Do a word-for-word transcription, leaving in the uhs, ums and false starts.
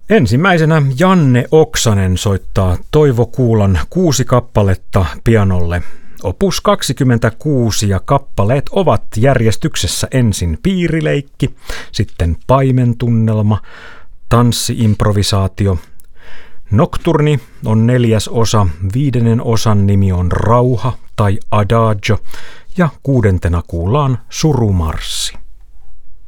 Ensimmäisenä Janne Oksanen soittaa Toivo Kuulan kuusi kappaletta pianolle. Opus kaksikymmentäkuusi ja kappaleet ovat järjestyksessä ensin piirileikki, sitten paimentunnelma, tanssi-improvisaatio. Nocturni on neljäs osa, viidennen osan nimi on Rauha tai Adagio ja kuudentena kuullaan Surumarssi.